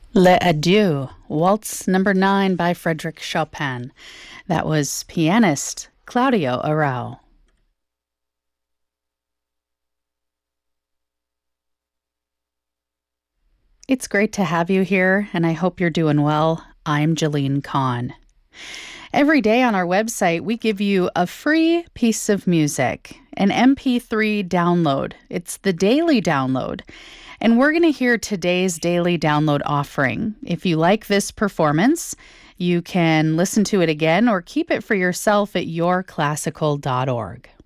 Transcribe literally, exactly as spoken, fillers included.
Le Adieu, Waltz Number Nine by Frédéric Chopin. That was pianist Claudio Arrau. It's great to have you here, and I hope you're doing well. I'm Jeline Kahn. Every day on our website, we give you a free piece of music, an M P three download. It's the daily download. And we're going to hear today's daily download offering. If you like this performance, you can listen to it again or keep it for yourself at your classical dot org.